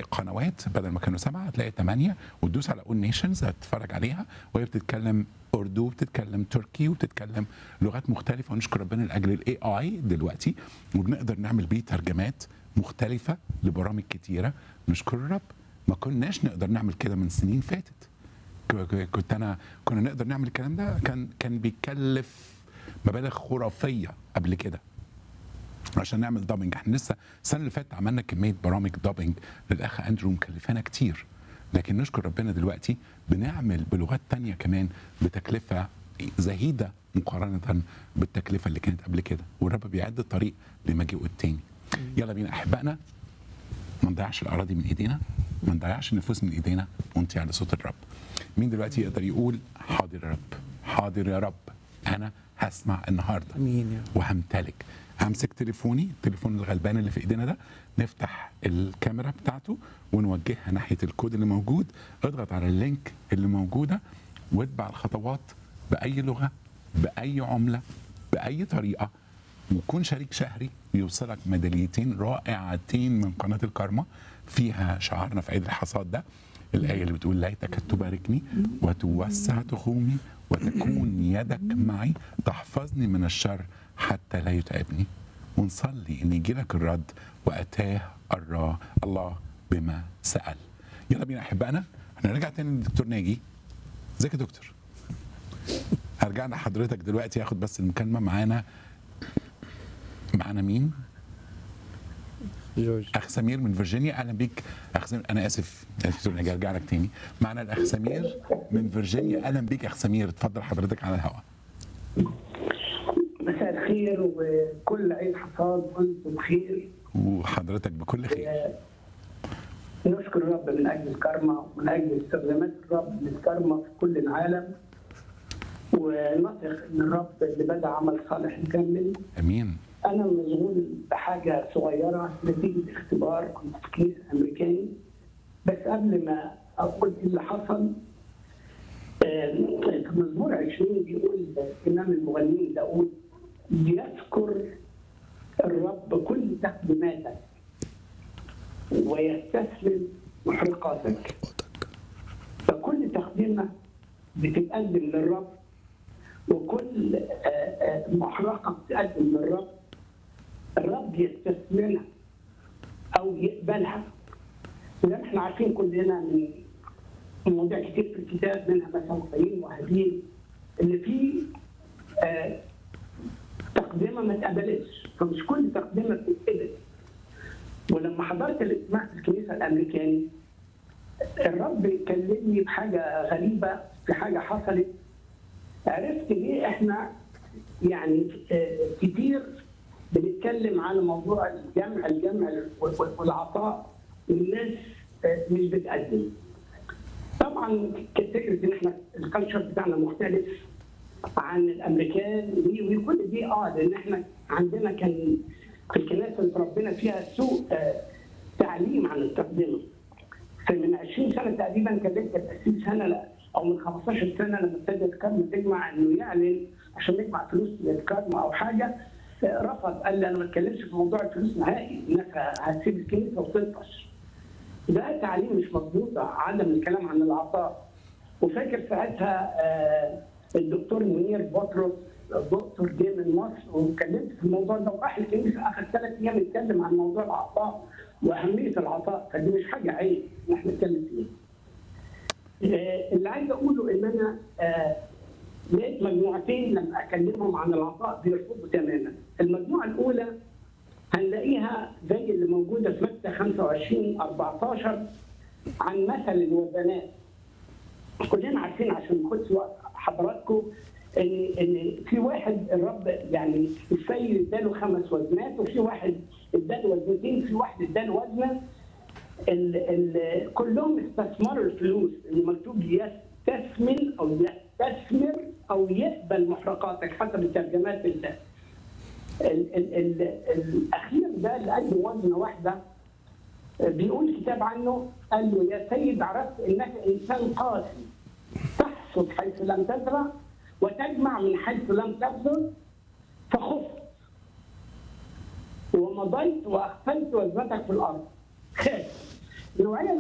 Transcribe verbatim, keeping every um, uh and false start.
قنوات بدل ما كانوا سبعه هتلاقي ثمانيه، وتدوس على اول نيشنز هتتفرج عليها وهي بتتكلم اردو وبتتكلم تركي وبتتكلم لغات مختلفه. ونشكر ربنا لاجل الاي اي دلوقتي، وبنقدر نعمل بيه ترجمات مختلفه لبرامج كتيره. نشكر الرب. ما كناش نقدر نعمل كده من سنين فاتت. كنت انا كنا نقدر نعمل الكلام ده، كان كان بيكلف مبالغ خرافيه قبل كده عشان نعمل دابنج. احنا لسه السنه اللي فاتت عملنا كميه برامج دابنج للاخ اندرو مكلفانا كتير، لكن نشكر ربنا دلوقتي بنعمل بلغات تانية كمان بتكلفه زهيده مقارنه بالتكلفه اللي كانت قبل كده، والرب بيعد الطريق لمجيئه التاني. يلا بينا احبائنا، ما نضيعش الاراضي من ايدينا، ما نضيعش النفوس من ايدينا، ونطيع لصوت الرب. مين دلوقتي يقدر يقول حاضر يا رب، حاضر يا رب، انا هسمع النهارده امين يا وهمتلك. همسك تليفوني، التليفون الغلبان اللي في ايدينا ده، نفتح الكاميرا بتاعته ونوجهها ناحيه الكود اللي موجود. اضغط على اللينك اللي موجوده واتبع الخطوات باي لغه، باي عمله، باي طريقه، وكون شريك شهري يوصلك ميداليتين رائعتين من قناه الكارما فيها شعارنا في عيد الحصاد ده، الآية اللي بتقول ليتك تباركني وتوسع تخومي وتكون يدك معي تحفظني من الشر حتى لا يتعبني. ونصلي ان يجي لك الرد واتاه الرا الله بما سأل. يلا بينا احبائنا، هنرجع تاني للدكتور ناجي. ازيك يا دكتور؟ هرجع لحضرتك دلوقتي، اخد بس المكالمه. معانا معانا مين؟ جورج. اخ سمير من فيرجينيا. اهلا بيك اخ سمير. انا اسف يا دكتور ناجي، ارجع لك تاني. معانا الاخ سمير من فيرجينيا. اهلا بيك اخ سمير، اتفضل حضرتك على الهواء. مساء الخير وكل عيد حصاد وانتم بخير. وحضرتك بكل خير. نشكر الرب من اجل الكرمة ومن اجل استخدامات الرب للكرمة في كل العالم، ونثق ان الرب اللي بدا عمل صالح يكمل. امين. انا مشغول بحاجه صغيره نتيجه اختبار كنت في كنيسه امريكاني، بس قبل ما اقول ايه اللي حصل، في مزمور عشرين بيقول امام المغنيين داود ليذكر الرب كل تقدماتك ويستسلم محرقاتك. فكل تقدمه بتتقدم للرب وكل محرقه بتقدم للرب، الرب يستثمرها او يقبلها. زي ما احنا عارفين كلنا من مواضيع كتير في الكتاب، منها مثلا قايين وهابيل، اللي فيه آه تقدمه ما اتقبلتش، فمش كل تقدمه بتتقبل. ولما حضرت الاجتماع في الكنيسه الامريكاني، الرب كلمني بحاجه غريبه، في حاجه حصلت عرفت ليه احنا يعني آه كتير بنتكلم على موضوع الجمع الجمع والعطاء والناس مش بتقدم. طبعا فكره ان احنا الكالتشر بتاعنا مختلف عن الامريكان وكل دي اه لان احنا عندنا كان في الكنائس اللي ربنا فيها سوء آه تعليم عن التقدمه. فمن عشرين سنه تقريبا كلمت تأسيس سنه لا او من خمستاشر سنه لما ابتدت كارما تجمع انه يعلن عشان نجمع فلوس للكارما او حاجه، رفض، قال لي انا ما اتكلمش في موضوع الفلوس نهائي، الناس هتسيب الكنيسه وتنطش. ده تعليم مش مظبوط، عدم الكلام عن العطاء. وفاكر ساعتها الدكتور منير بطرس دكتور جه من مصر واتكلمت في الموضوع ده، وراح الكنيسه اخر ثلاث ايام يتكلم عن موضوع العطاء واهميه العطاء، فدي مش حاجه عيب ان احنا نتكلم فيها. اللي عايز اقوله ان انا لقيت مجموعتين لما اكلمهم عن العطاء بيرفضوا تماما. المجموعه الاولى هنلاقيها زي اللي موجوده في متى خمسة وعشرين أربعتاشر عن مثل الوزنات. كلنا عارفين عشان ما ناخدش وقت حضراتكم ان ان في واحد الرب يعني السيد اداله خمس وزنات، وفي واحد اداله وزنتين، في واحد اداله وزنه. ال ال كلهم استثمروا الفلوس اللي مكتوب يستثمن او يستثمر او يقبل محرقاتك حسب الترجمات. ال ال ال ال الاخير ده اللي قدم وزنه واحده بيقول الكتاب عنه، قال له يا سيد عرفت انك انسان قاسي، تحصد حيث لم تزرع وتجمع من حيث لم تبذر، فخفت ومضيت واخفلت وزنتك في الارض. خاف النوعيه